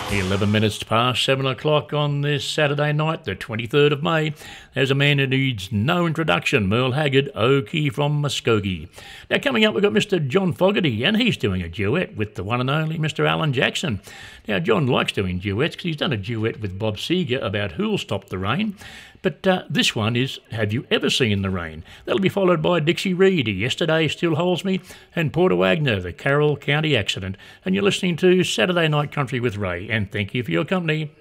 11 minutes past 7 o'clock on this Saturday night, the 23rd of May. There's a man who needs no introduction, Merle Haggard, Oki from Muskogee. Now, coming up, we've got Mr. John Fogarty, and he's doing a duet with the one and only Mr. Alan Jackson. Now, John likes doing duets because he's done a duet with Bob Seger about Who'll Stop the Rain. But this one is Have You Ever Seen the Rain? That'll be followed by Dixie Reed, Yesterday Still Holds Me, and Porter Wagner, The Carroll County Accident. And you're listening to Saturday Night Country with Ray, and thank you for your company.